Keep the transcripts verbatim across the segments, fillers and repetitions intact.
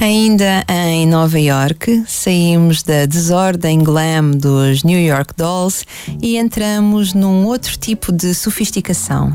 Ainda em Nova York, saímos da desordem glam dos New York Dolls e entramos num outro tipo de sofisticação.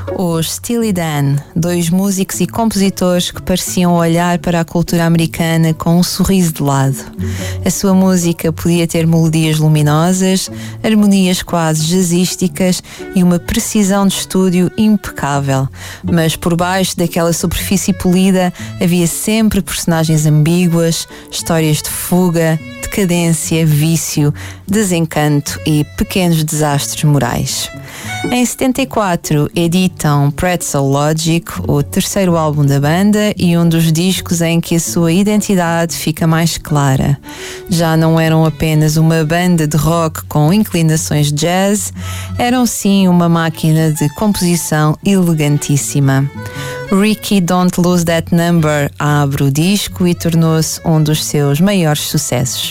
Os Steely Dan, dois músicos e compositores que pareciam olhar para a cultura americana com um sorriso de lado. A sua música podia ter melodias luminosas, harmonias quase jazzísticas e uma precisão de estúdio impecável, mas por baixo daquela superfície polida havia sempre personagens ambíguas, histórias de fuga, decadência, vício, desencanto e pequenos desastres morais. Em setenta e quatro editam Pretzel Logic, o terceiro álbum da banda e um dos discos em que a sua identidade fica mais clara. Já não eram apenas uma banda de rock com inclinações jazz, eram sim uma máquina de composição elegantíssima. Ricky Don't Lose That Number abre o disco e tornou-se um dos seus maiores sucessos.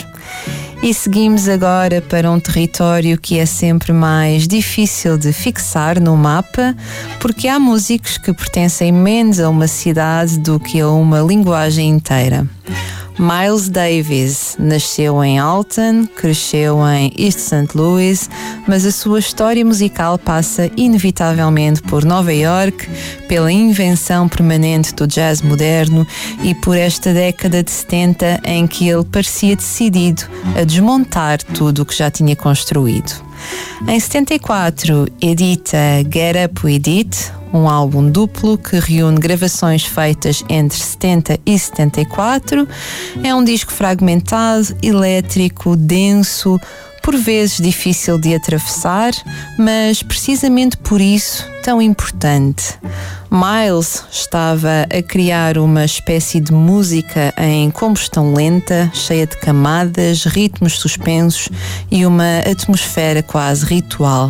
E seguimos agora para um território que é sempre mais difícil de fixar no mapa, porque há músicos que pertencem menos a uma cidade do que a uma linguagem inteira. Miles Davis nasceu em Alton, cresceu em East Saint Louis, mas a sua história musical passa inevitavelmente por Nova York, pela invenção permanente do jazz moderno e por esta década de setenta em que ele parecia decidido a desmontar tudo o que já tinha construído. Em setenta e quatro edita Get Up With It, um álbum duplo que reúne gravações feitas entre setenta e setenta e quatro. É um disco fragmentado, elétrico, denso, por vezes difícil de atravessar, mas precisamente por isso tão importante. Miles estava a criar uma espécie de música em combustão lenta, cheia de camadas, ritmos suspensos e uma atmosfera quase ritual.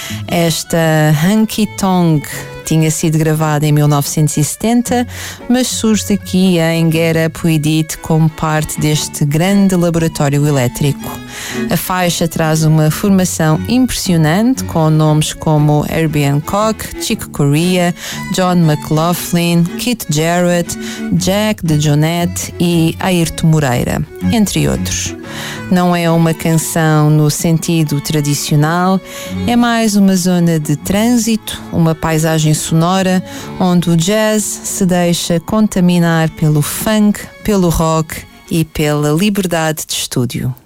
Esta Honky Tonk tinha sido gravada em mil novecentos e setenta, mas surge aqui em Get Up With It como parte deste grande laboratório elétrico. A faixa traz uma formação impressionante com nomes como Herbie Hancock, Chick Corea, John McLaughlin, Keith Jarrett, Jack DeJohnette e Airto Moreira, entre outros. Não é uma canção no sentido tradicional, é mais uma zona de trânsito, uma paisagem sonora onde o jazz se deixa contaminar pelo funk, pelo rock e pela liberdade de estúdio.